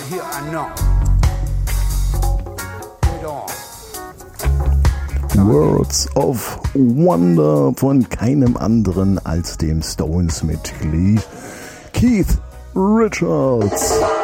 here I know. Words of Wonder von keinem anderen als dem Stones-Mitglied Keith Richards.